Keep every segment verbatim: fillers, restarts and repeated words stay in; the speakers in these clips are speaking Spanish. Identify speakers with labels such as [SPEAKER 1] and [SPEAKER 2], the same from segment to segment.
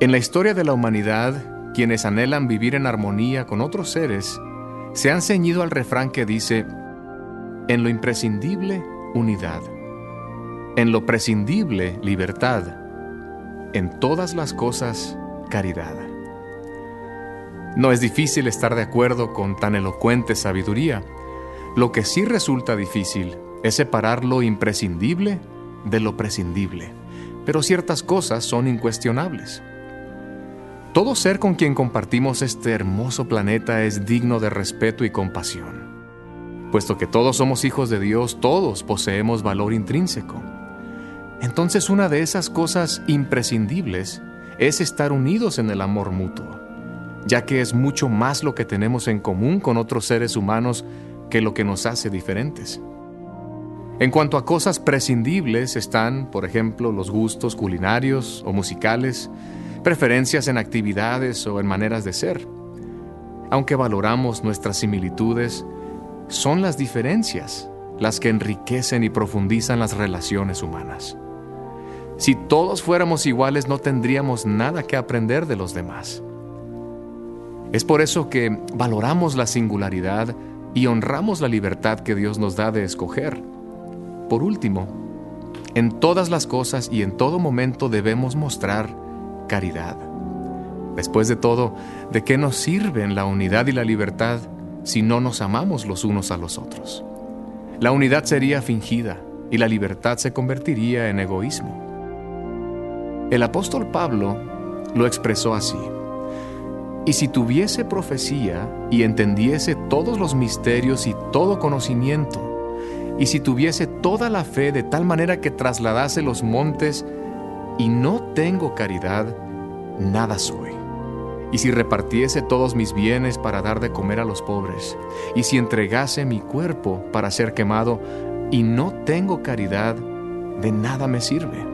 [SPEAKER 1] En la historia de la humanidad, quienes anhelan vivir en armonía con otros seres, se han ceñido al refrán que dice: en lo imprescindible, unidad; en lo prescindible, libertad; en todas las cosas, caridad. No es difícil estar de acuerdo con tan elocuente sabiduría. Lo que sí resulta difícil es separar lo imprescindible de lo prescindible, pero ciertas cosas son incuestionables. Todo ser con quien compartimos este hermoso planeta es digno de respeto y compasión. Puesto que todos somos hijos de Dios, todos poseemos valor intrínseco. Entonces, una de esas cosas imprescindibles es estar unidos en el amor mutuo, ya que es mucho más lo que tenemos en común con otros seres humanos que lo que nos hace diferentes. En cuanto a cosas prescindibles están, por ejemplo, los gustos culinarios o musicales, preferencias en actividades o en maneras de ser. Aunque valoramos nuestras similitudes, son las diferencias las que enriquecen y profundizan las relaciones humanas. Si todos fuéramos iguales, no tendríamos nada que aprender de los demás. Es por eso que valoramos la singularidad y honramos la libertad que Dios nos da de escoger. Por último, en todas las cosas y en todo momento debemos mostrar caridad. Después de todo, ¿de qué nos sirven la unidad y la libertad si no nos amamos los unos a los otros? La unidad sería fingida y la libertad se convertiría en egoísmo. El apóstol Pablo lo expresó así: y si tuviese profecía y entendiese todos los misterios y todo conocimiento, y si tuviese toda la fe de tal manera que trasladase los montes, y no tengo caridad, nada soy. Y si repartiese todos mis bienes para dar de comer a los pobres, y si entregase mi cuerpo para ser quemado, y no tengo caridad, de nada me sirve.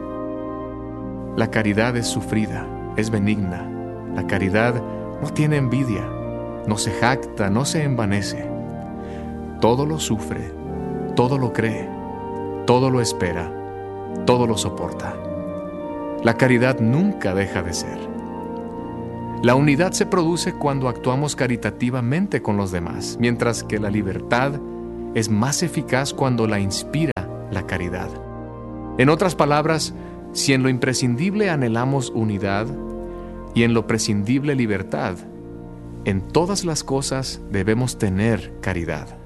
[SPEAKER 1] La caridad es sufrida, es benigna. La caridad no tiene envidia, no se jacta, no se envanece. Todo lo sufre, todo lo cree, todo lo espera, todo lo soporta. La caridad nunca deja de ser. La unidad se produce cuando actuamos caritativamente con los demás, mientras que la libertad es más eficaz cuando la inspira la caridad. En otras palabras, si en lo imprescindible anhelamos unidad y en lo prescindible libertad, en todas las cosas debemos tener caridad.